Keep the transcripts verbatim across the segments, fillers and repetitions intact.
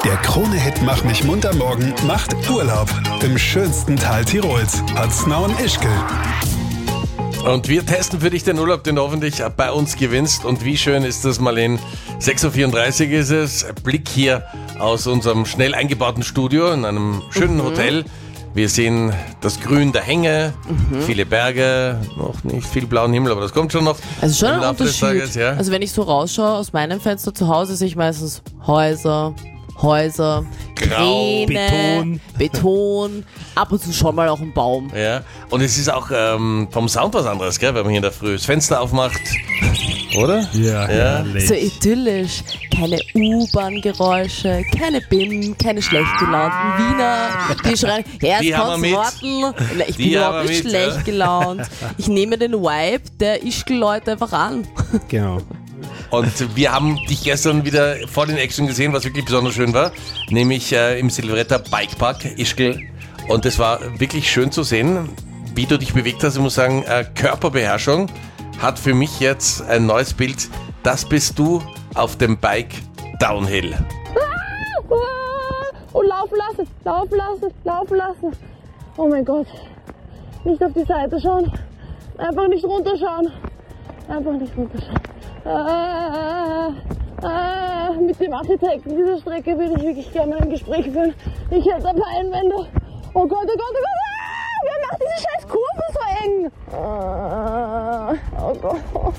Der Krone-Hit Mach mich munter morgen macht Urlaub im schönsten Teil Tirols, Paznaun-Ischgl. Und wir testen für dich den Urlaub, den du hoffentlich bei uns gewinnst. Und wie schön ist das, Marlene? sechs Uhr vierunddreißig ist es. Blick hier aus unserem schnell eingebauten Studio in einem schönen mhm. Hotel. Wir sehen das Grün der Hänge, mhm. viele Berge, noch nicht viel blauen Himmel, aber das kommt schon noch. Also schon ein Unterschied. Tages, ja. Also wenn ich so rausschaue aus meinem Fenster zu Hause, sehe ich meistens Häuser, Häuser, Grau, Kräne, Beton. Beton, ab und zu schon mal auch ein Baum. Ja, und es ist auch ähm, vom Sound was anderes, gell, wenn man hier in der Früh das Fenster aufmacht, oder? Ja, ja. So idyllisch. Keine U-Bahn-Geräusche, keine B I M, keine schlecht gelaunten Wiener, die schreien, erst Die haben wir Konsorten. Ich Die bin überhaupt haben wir nicht mit, schlecht ja. gelaunt. Ich nehme den Vibe der Ischgl-Leute einfach an. Genau. Und wir haben dich gestern wieder vor den Action gesehen, was wirklich besonders schön war, nämlich äh, im Silvretta Bikepark Ischgl. Und es war wirklich schön zu sehen, wie du dich bewegt hast. Ich muss sagen, äh, Körperbeherrschung hat für mich jetzt ein neues Bild. Das bist du auf dem Bike Downhill. Und laufen lassen, laufen lassen, laufen lassen. Oh mein Gott. Nicht auf die Seite schauen. Einfach nicht runterschauen. Einfach nicht runterschauen. Ah, ah, mit dem Architekten dieser Strecke würde ich wirklich gerne ein Gespräch führen. Ich hätte ein paar Einwände. Oh Gott, oh Gott, oh Gott. Ah, wer macht diese scheiß Kurve so eng? Ah, oh Gott.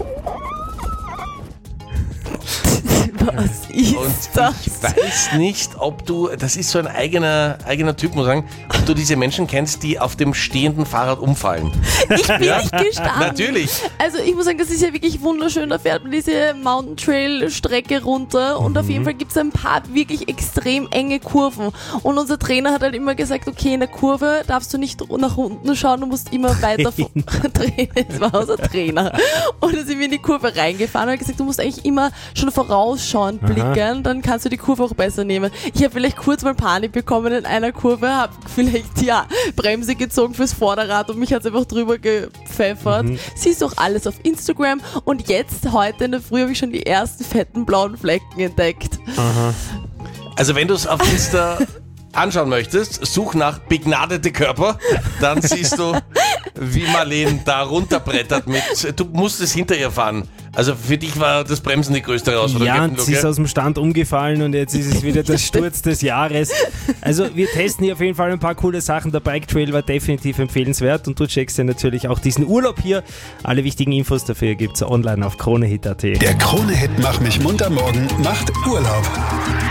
Was ist Und das? ich weiß nicht, ob du, das ist so ein eigener, eigener Typ, muss ich sagen, ob du diese Menschen kennst, die auf dem stehenden Fahrrad umfallen. Ich bin nicht gestanden. Natürlich. Also ich muss sagen, das ist ja wirklich wunderschön. Da fährt man diese Mountain Trail Strecke runter und mhm. auf jeden Fall gibt es ein paar wirklich extrem enge Kurven. Und unser Trainer hat halt immer gesagt, okay, in der Kurve darfst du nicht nach unten schauen, du musst immer weiter drehen. Das war unser Trainer. Und dann sind wir in die Kurve reingefahren und hat gesagt, du musst eigentlich immer schon vorausschauend blicken, dann kannst du die Kurve auch besser nehmen. Ich habe vielleicht kurz mal Panik bekommen in einer Kurve, habe vielleicht ja Bremse gezogen fürs Vorderrad und mich hat es einfach drüber gepfeffert. Mhm. Siehst du auch alles auf Instagram und jetzt, heute in der Früh, habe ich schon die ersten fetten blauen Flecken entdeckt. Aha. Also wenn du es auf Insta anschauen möchtest, such nach begnadete Körper, dann siehst du, wie Marlene da runterbrettert mit, du musstest hinter ihr fahren. Also für dich war das Bremsen die größte Herausforderung. Ja, und sie ist aus dem Stand umgefallen und jetzt ist es wieder der Sturz des Jahres. Also wir testen hier auf jeden Fall ein paar coole Sachen. Der Bike Trail war definitiv empfehlenswert und du checkst ja natürlich auch diesen Urlaub hier. Alle wichtigen Infos dafür gibt's online auf kronehit punkt at. Der Krone-Hit Mach mich munter morgen macht Urlaub.